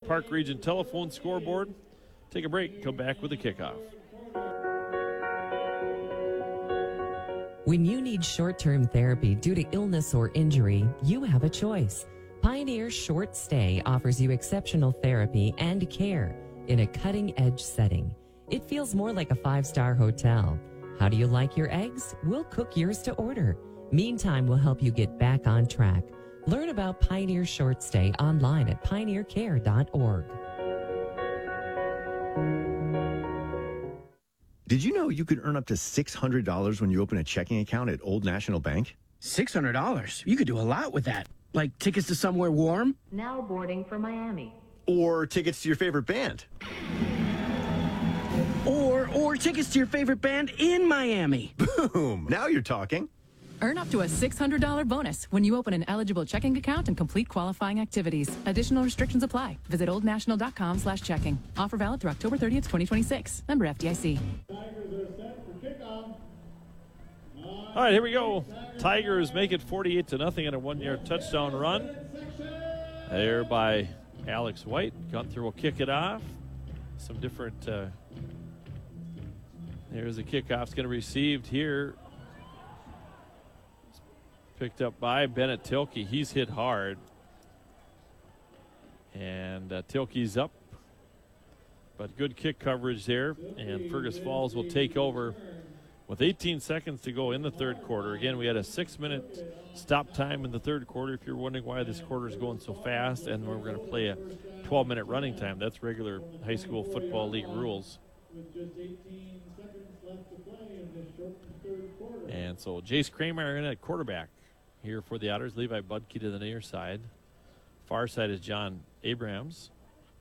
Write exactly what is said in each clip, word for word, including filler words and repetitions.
Park Region telephone scoreboard. Take a break. Come back with the kickoff. When you need short-term therapy due to illness or injury, you have a choice. Pioneer Short Stay offers you exceptional therapy and care in a cutting-edge setting. It feels more like a five-star hotel. How do you like your eggs? We'll cook yours to order. Meantime, we'll help you get back on track. Learn about Pioneer Short Stay online at pioneer care dot org. Did you know you could earn up to six hundred dollars when you open a checking account at Old National Bank? six hundred dollars? You could do a lot with that. Like tickets to somewhere warm? Now boarding for Miami. Or tickets to your favorite band? Or, or tickets to your favorite band in Miami. Boom! Now you're talking. Earn up to a six hundred dollars bonus when you open an eligible checking account and complete qualifying activities. Additional restrictions apply. Visit oldnational.com slash checking. Offer valid through October thirtieth, twenty twenty-six. Member F D I C. All right, here we go. Tigers make it forty-eight to nothing on a one-yard touchdown run. There by Alex White. Gunther will kick it off. Some different. Uh, there's a kickoff. It's going to be received here. Picked up by Bennett Tilkey. He's hit hard. And uh, Tilkey's up. But good kick coverage there. And Fergus Falls will take over with eighteen seconds to go in the third quarter. Again, we had a six-minute stop time in the third quarter. If you're wondering why this quarter is going so fast, and we're going to play a twelve-minute running time. That's regular high school football league rules. And so Jace Kramer in at quarterback here for the Otters. Levi Budke to the near side. Far side is John Abrams.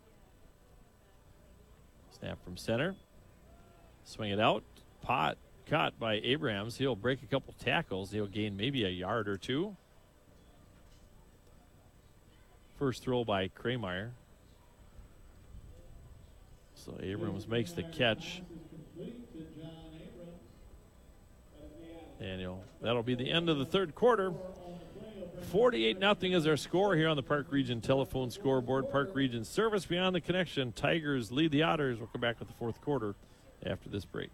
Snap from center. Swing it out. Pot caught by Abrams. He'll break a couple tackles. He'll gain maybe a yard or two. First throw by Kramer. So Abrams makes the catch. And he'll, that'll be the end of the third quarter. forty-eight nothing is our score here on the Park Region telephone scoreboard. Park Region service beyond the connection. Tigers lead the Otters. We'll come back with the fourth quarter after this break.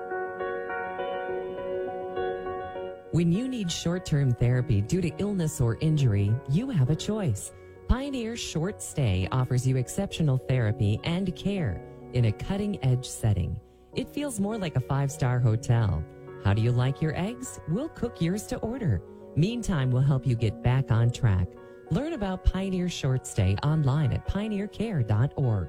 When you need short-term therapy due to illness or injury, you have a choice. Pioneer Short Stay offers you exceptional therapy and care in a cutting-edge setting. It feels more like a five-star hotel. How do you like your eggs? We'll cook yours to order. Meantime, we'll help you get back on track. Learn about Pioneer Short Stay online at pioneer care dot org.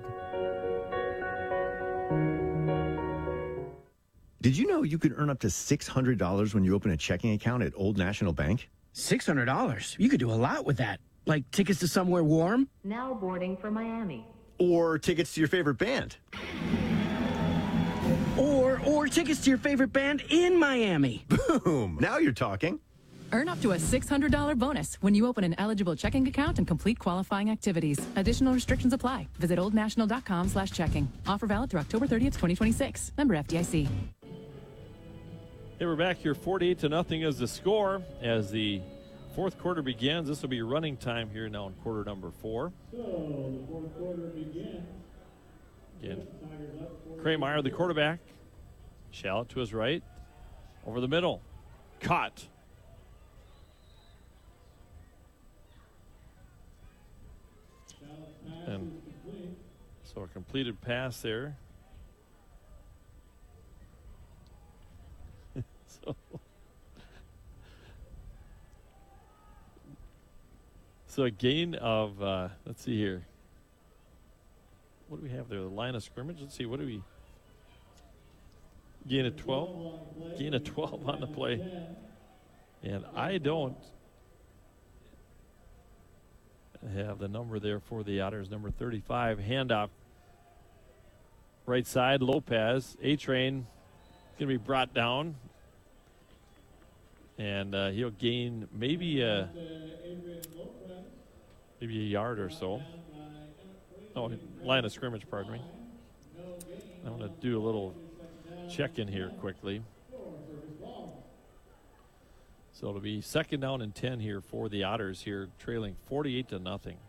Did you know you could earn up to six hundred dollars when you open a checking account at Old National Bank? six hundred dollars? You could do a lot with that. Like tickets to somewhere warm? Now boarding for Miami. Or tickets to your favorite band? Or, or tickets to your favorite band in Miami. Boom! Now you're talking. Earn up to a six hundred dollars bonus when you open an eligible checking account and complete qualifying activities. Additional restrictions apply. Visit oldnational.com slash checking. Offer valid through October thirtieth, twenty twenty-six. Member F D I C. Hey, we're back here. forty-eight to nothing is the score as the fourth quarter begins. This will be running time here now in quarter number four. So the fourth quarter begins. Again, Kramer, the quarterback. Shallot to his right. Over the middle. Caught. And so a completed pass there. so, so a gain of, uh, let's see here. What do we have there? The line of scrimmage? Let's see. What do we? Gain of twelve? Gain of twelve on the play. And I don't have the number there for the Otters, number thirty-five. Handoff. Right side, Lopez. A-Train going to be brought down. And uh, he'll gain maybe a, maybe a yard or so. Oh, line of scrimmage, pardon me. I'm going to do a little check in here quickly. So it'll be second down and ten here for the Otters here, trailing forty-eight to nothing.